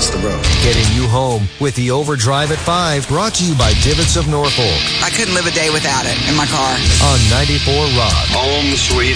hits the road. Getting you home with the Overdrive at 5, brought to you by Divots of Norfolk I couldn't live a day without it in my car. on 94 Rock. Home sweet